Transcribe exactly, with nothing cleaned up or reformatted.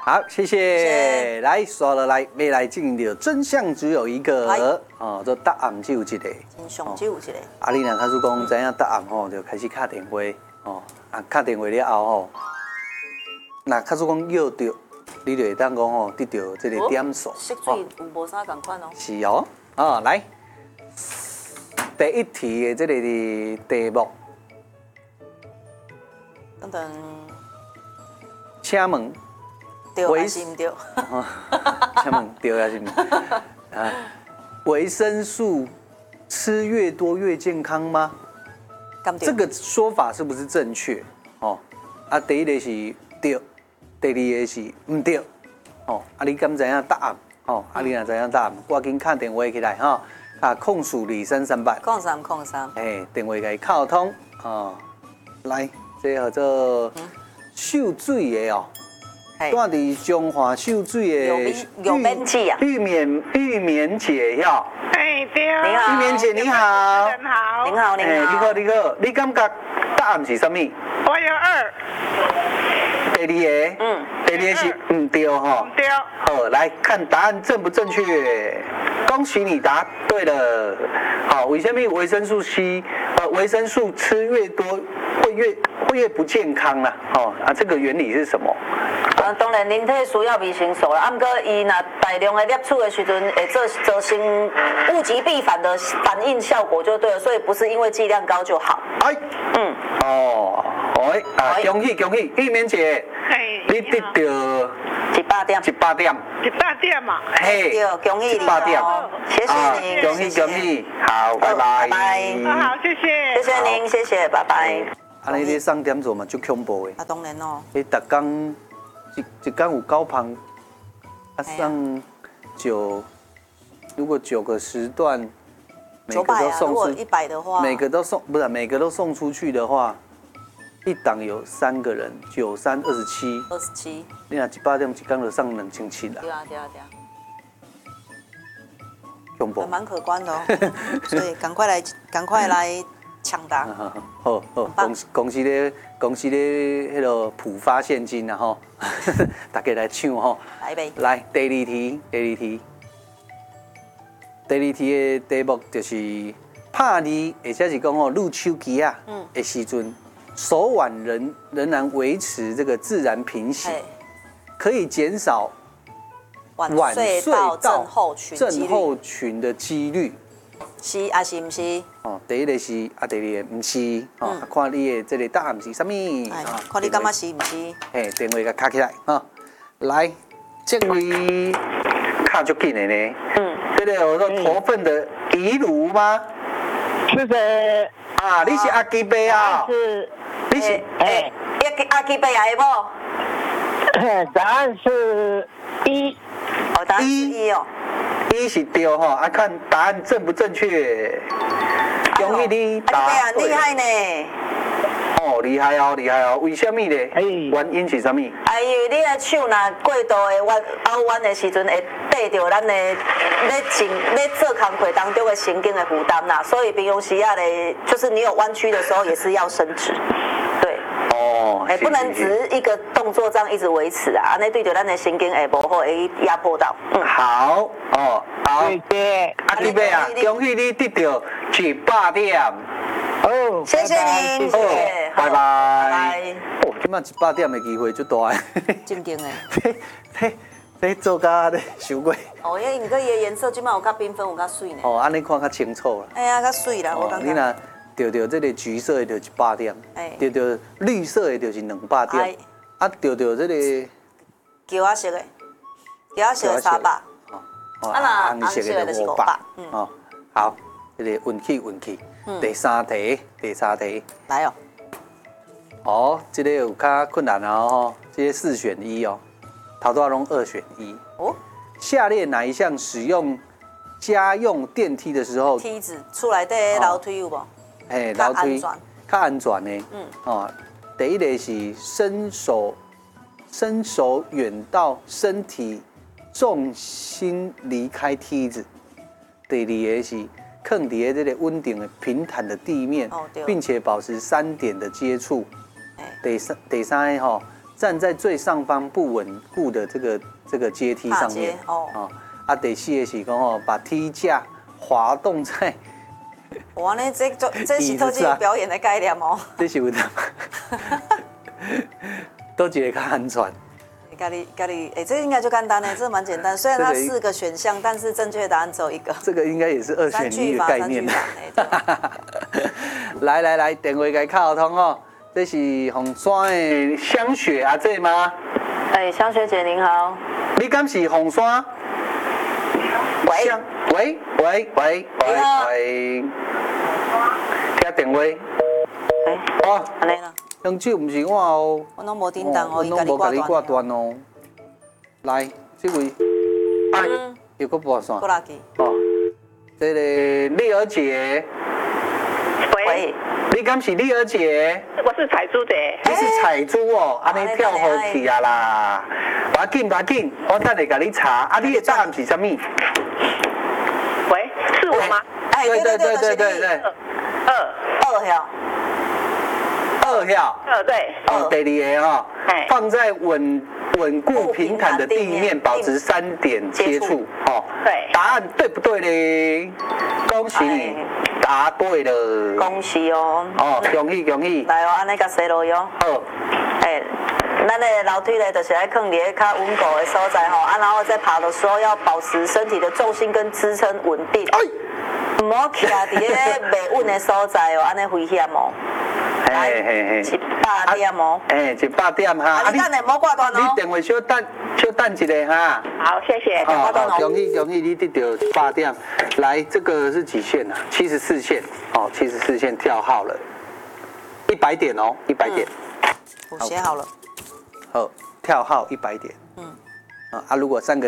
好，谢谢。来，刷了来，未来进行的真相只有一个。哦，这答案只有一个。 真相只有一个。 啊，你若假使讲知影答案吼，就开始敲电话。哦，啊，敲电话了后吼，那假使讲约到，你就会当讲吼得到这个点数。 色水有无啥共款哦？ 是哦。哦，来，第一题的这个题目。 等等。 请问。 对还是唔对？ 请问对还是唔对？啊，维生素吃越多越健康吗？这个说法是不是正确？哦，啊，第一个是对，第二个是唔对。哦，啊，你敢知影答案？哦，啊，你若知影答案，赶紧打电话起来哈，啊，控诉二三三八。 控三控三。 哎，电话给敲通哦，来，这叫做秀水的哦。住伫中华秀水的有免剂啊， 玉棉玉棉姐药。 哎，对。 你好， 玉棉姐你好。 你好。 您好，您好。 你好，你好，你感觉答案是什么？ 我有二。 第二个。嗯。第二个是唔对哈。 对。 好，来看答案正不正确？恭喜你答对了。好，为什么维生素 C？ 呃，维生素吃越多会越会越不健康呢？哦啊，这个原理是什么？ 啊，当然人体需要维生素啦，啊，不过伊若大量的摄取的时阵，会造造成物极必反的反应效果就对了，所以不是因为剂量高就好。 哎，嗯，哦，哎啊，恭喜恭喜，玉棉姐，你得到一百点， 一百点， 一百点嘛， 嘿， 对，恭喜你， 一百点， 谢谢你， 恭喜恭喜，好，拜拜， 拜拜， 好，谢谢， 谢谢您，谢谢，拜拜。 安尼你上点做嘛，就恐怖的。 啊，当然哦。 你逐工一一工有九旁，啊上九，如果九个时段，每个都送出， 一百的话， 每个都送不是每个都送出去的话，一档有三个人，九三二十七， 二十七， 你若一百点一工就上两千七啦。 对啊对啊对啊。 恐怖。 蛮可观的哦，所以赶快来赶快来。抢答， 好好，公司公司咧公司咧迄个普发现金啊吼，大家来抢吼。 来呗。 来，第二题，第二题，第二题的题目就是拍字，或者是讲吼录手机啊，嗯，的时阵，手腕仍仍然维持这个自然平行，可以减少晚睡到症候群症候群的几率。 是啊，是唔是？ 哦，第一个是，啊，第二个唔是，哦，看你的这个答案是啥物？ 看你感觉是唔是？ 嘿，电话甲卡起来，哈，来，这位卡足紧的呢，嗯，这个有说头份的遗乳吗？ 是的。 啊，你是阿基伯啊？ 是。 你是哎，阿基伯来不？ 答案是一。 哦，答案是一哦。 一是对哈，啊看答案正不正确？恭喜你答对。 厉害呢！ 哦，厉害哦，厉害哦！为什么呢？原因是什么？ 哎呦，你的手若过度的弯凹弯的时阵，会带着咱的咧静咧做工课当中的神经的负担啦。所以平常时啊咧，就是你有弯曲的时候，也是要伸直。对。 哦。 哎，不能只一个动作这样一直维持啊，那对着咱的神经会不好，会压迫到。 嗯，好哦，好。 谢谢。 阿基贝啊，恭喜你得到一百点。 哦， 谢谢您，谢谢， 拜拜。 拜。 哦，今麦一百点的机会就大诶。 正经诶。 这这这做甲咧伤过。 哦，因为你个伊颜色今麦有较缤纷，有较水呢。 哦，安尼看较清楚啦。 哎呀，较水啦，我感觉。 你若得到这个橘色的就一百点，得到绿色的就是两百点，啊得到这个橘色的，橘色的三百， 啊红色的就五百，哦，好，这个运气运气。第三题，第三题， 来哦。 哦，这个有较困难哦，这些四选一哦，头多拢二选一。哦，下列哪一项使用家用电梯的时候， 梯子出来的楼梯有无？ 哎，楼梯较安全呢。嗯，哦，第一个是伸手伸手远到身体重心离开梯子，第二个是放伫这个稳定的平坦的地面，并且保持三点的接触。第三第三个吼， 站在最上方不稳固的这个这个阶梯上面。 哦。 哦，啊，第四个是讲哦，把梯架滑动在。 哇，那这这这是特技表演的概念哦。 这是有的。都觉得较安全。 咖喱咖喱，哎，这个应该就简单呢，这蛮简单。虽然它四个选项，但是正确答案只有一个。 这个应该也是二选一的概念。来来来，电话给敲通哦。这是红山的香雪阿姐吗？ 哎，香雪姐您好。 你敢是红山？ 喂喂喂喂喂喂，听电话。 哎，哦，安尼啦。 香酒不是我哦。 我拢无叮当哦， 我拢无甲你挂断哦。来，这位，啊，又搁拨线。 过来去。 哦，这个丽儿姐。 喂。 你敢是丽儿姐？ 我是彩珠姐。 你是彩珠哦，安尼跳好去啊啦！不要紧，不要紧，我等下甲你查。啊，你的答案是啥物？喂， 是我吗？ 哎， 对对对对对对。 二二号。 二号。 二对。 哦，第二个哦，放在稳稳固平坦的地面，保持三点接触。哦， 对。 答案对不对嘞？恭喜你。答对了， 恭喜哦！ 哦，恭喜恭喜！ 来哦，安尼甲洗落哟。 好， 哎，咱的楼梯咧，就是爱放伫较稳固的所在吼，啊，然后在爬的时候要保持身体的重心跟支撑稳定，唔好徛伫咧袂稳的所在哦，安尼危险哦。来，一百点哦。 哎，一百点哈。 啊，你等下唔好挂断哦。 你电话小等，小等一下哈。 好，谢谢。 好，好，恭喜恭喜，你得到一百点。来，这个是几线啊？七十四线，哦，七十四线跳号了，一百点哦，一百点。 我写好了。 好，跳号一百点。嗯。啊，如果三个。